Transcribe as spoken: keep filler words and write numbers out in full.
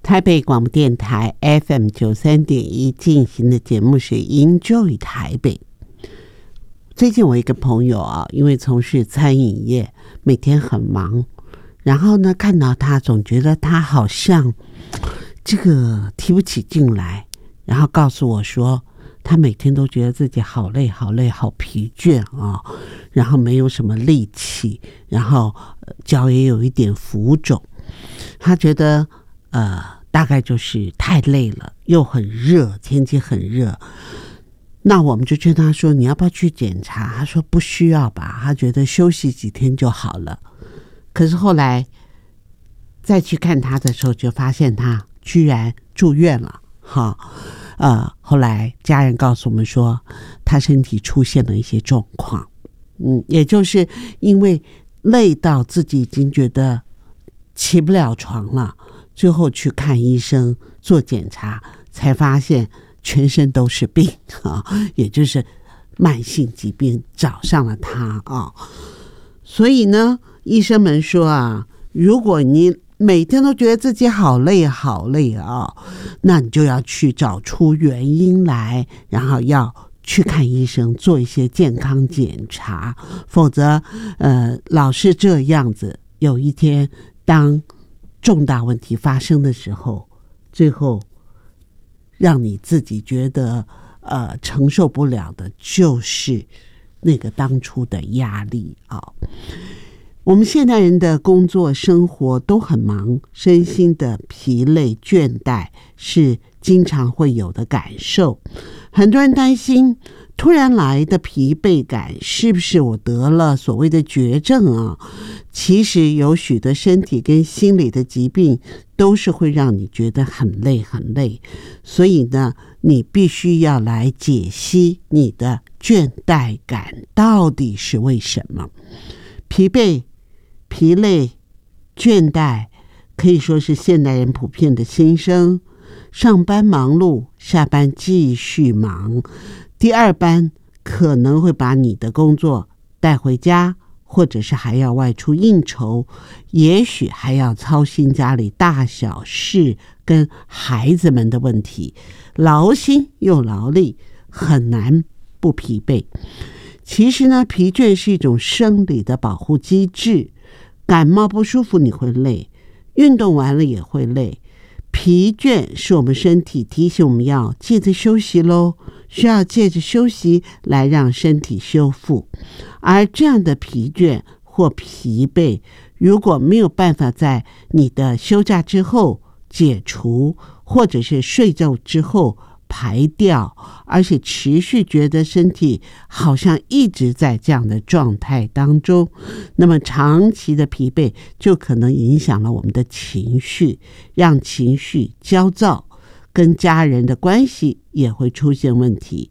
台北广播电台 F M 九三点一进行的节目是 Enjoy 台北。最近我一个朋友啊，因为从事餐饮业，每天很忙，然后呢，看到他总觉得他好像这个提不起劲来，然后告诉我说，他每天都觉得自己好累好累好疲倦啊，然后没有什么力气，然后脚也有一点浮肿。他觉得呃，大概就是太累了，又很热，天气很热。那我们就劝他说，你要不要去检查？他说不需要吧，他觉得休息几天就好了。可是后来再去看他的时候，就发现他居然住院了。哈，呃，后来家人告诉我们说，他身体出现了一些状况。嗯，也就是因为累到自己已经觉得起不了床了，最后去看医生做检查，才发现全身都是病啊，也就是慢性疾病找上了他啊。所以呢，医生们说啊，如果你每天都觉得自己好累好累啊，那你就要去找出原因来，然后要去看医生，做一些健康检查，否则呃老是这样子，有一天当重大问题发生的时候，最后让你自己觉得呃承受不了的就是那个当初的压力啊。我们现代人的工作生活都很忙，身心的疲累倦怠是经常会有的感受。很多人担心突然来的疲惫感是不是我得了所谓的绝症啊？其实有许多身体跟心理的疾病都是会让你觉得很累很累，所以呢，你必须要来解析你的倦怠感到底是为什么。疲惫、疲累、倦怠可以说是现代人普遍的心声。上班忙碌，下班继续忙，第二班可能会把你的工作带回家，或者是还要外出应酬，也许还要操心家里大小事跟孩子们的问题，劳心又劳力，很难不疲惫。其实呢，疲倦是一种生理的保护机制，感冒不舒服你会累，运动完了也会累。疲倦是我们身体提醒我们要借着休息咯，需要借着休息来让身体修复。而这样的疲倦或疲惫，如果没有办法在你的休假之后解除，或者是睡觉之后排掉，而且持续觉得身体好像一直在这样的状态当中，那么长期的疲惫就可能影响了我们的情绪，让情绪焦躁，跟家人的关系也会出现问题。